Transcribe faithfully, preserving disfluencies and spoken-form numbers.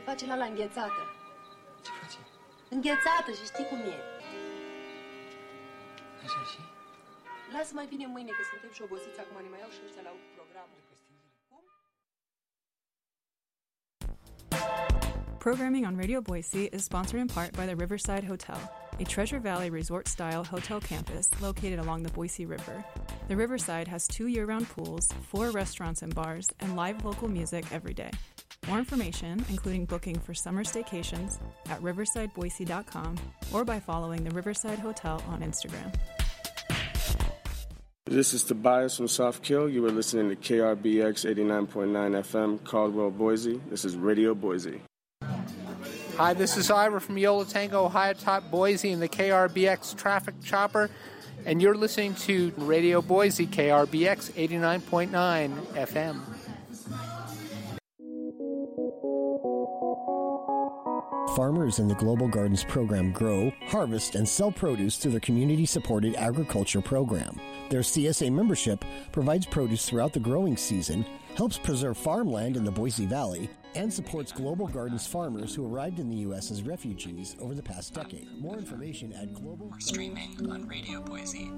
face la la înghețată. Ce face? Înghețată și știi cum e. Așa și? Lasă mai bine mâine, că suntem și obosiți acum, ne mai iau și ăștia la programul. Programming on Radio Boise is sponsored in part by the Riverside Hotel, a Treasure Valley resort-style hotel campus located along the Boise River. The Riverside has two year-round pools, four restaurants and bars, and live local music every day. More information, including booking for summer staycations, at riverside boise dot com or by following the Riverside Hotel on Instagram. This is Tobias from Soft Kill. You are listening to K R B X eighty-nine point nine F M, Caldwell, Boise. This is Radio Boise. Hi, this is Ira from Yola Tango, High Top Boise, in the K R B X Traffic Chopper, and you're listening to Radio Boise, K R B X eighty-nine point nine F M. Farmers in the Global Gardens program grow, harvest, and sell produce through their community-supported agriculture program. Their C S A membership provides produce throughout the growing season, helps preserve farmland in the Boise Valley, and supports Global Gardens farmers who arrived in the U S as refugees over the past decade. More information at Global... Or streaming on Radio Boise.